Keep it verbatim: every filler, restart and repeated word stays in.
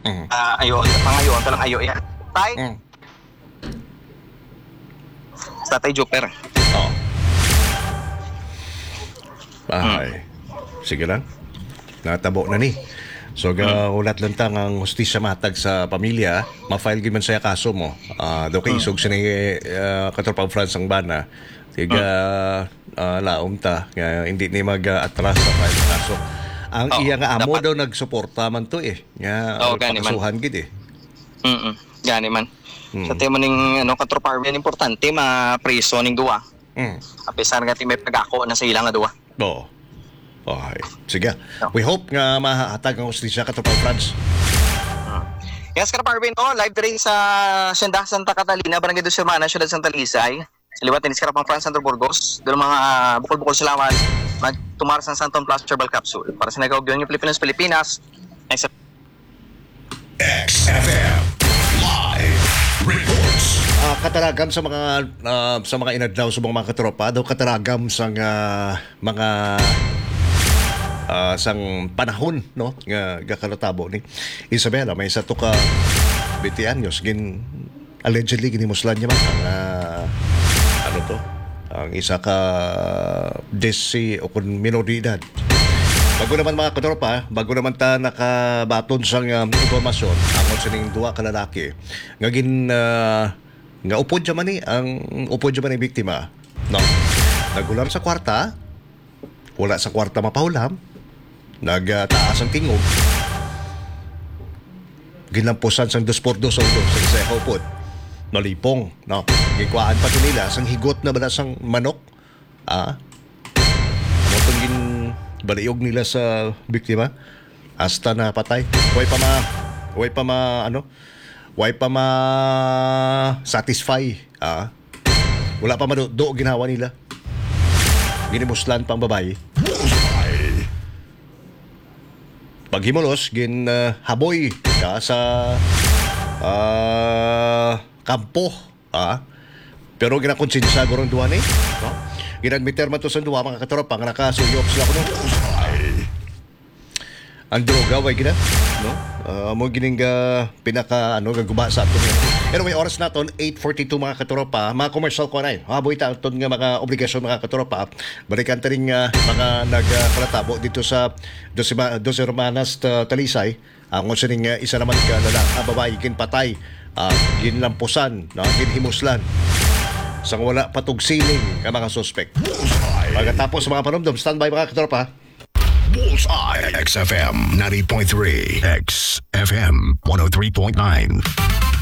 Mm. Ah, ayon, pangayon, talang ayo yan. Tay, Mm. sa Tatay Joper. Oo. Ay. Sige lang. Natabo na ni. So, ga ulat lang tang ang hustisya matag sa pamilya, ma-file gyud man saya kaso mo. Ah, do kay isog sini uh, katropang France ang bana. Tiga uh, laom ta nga hindi ni mag-atras sa file sa kaso. Ang Oo, iya nga amo dapat. daw nagsuporta man to eh. Nga Oo, gani man. pakasuhan gid eh. Mm. Gani man. Mm. Sa tema ning ano katroparmen importante ma-preso ning duwa. Mm. Apesan nga ti may pagako na sa ilang nga duwa. Oo. Okay. Sige. We hope nga mahatag ang hustisya katropang France. Yes, Karaparvin, oh, live rin sa Sienda Santa Catalina, Barangay dos Hermanas, Ciudad Santa Lisay. Sa liwat ni Karapang France, Santo Burgos. Doon mga bukol-bukol salamat magtumar sa Santon Plus Herbal Capsule. Para sa nagawagyan yung Pilipinas, Pilipinas. Next X F M Live Reports. Ah, kataragam sa mga ah, sa mga inadlaw sa mga katropa daw kataragam sa ah, mga ah, sang panahon no nga gakanatabo ni Isabela may sa to ka twenty anyos gin allegedly ginimuslan niya man ang ah, ano to ang isa ka desi o kun minor de edad. Bago naman mga katropa, bago naman ta nakabaton sa um, impormasyon ang sining duwa ka lalaki nga gin ah, nga upod siya man ni ang upod siya man ni biktima no nagulam sa kwarta wala sa kwarta mapahulam nagtaas ang tingog ginampusan sang dos por dos ang dos sa isa upod nalipong no gikwaan pa to nila sang higot na bala sang manok ah ano tong gin baliog nila sa biktima hasta na patay way pa ma way pa ma ano way pa ma satisfy ah wala pa mado do ginawa nila ginimuslan pang babae paghimulos gin uh, haboy ka sa ah, kampo ah pero ginakonsensya gorong duwa ni no? Ginadmiter man to sa duwa mga katropa nga nakasuyop sila kuno ang droga way gina no uh, mo gining uh, pinaka ano gaguba sa ato anyway oras naton eight forty-two mga katropa mga commercial ko na haboy ta aton nga mga obligasyon mga katropa balikan ta rin nga mga nagkalatabo dito sa Dos, Dos Hermanas uh, Talisay ang uh, sining uh, isa naman ka lalaki babae gin patay uh, ginlampusan no ginhimuslan sang wala patog siling ka mga suspect pagkatapos sa mga panomdom standby mga katropa. Bullseye X F M ninety point three X F M one oh three point nine.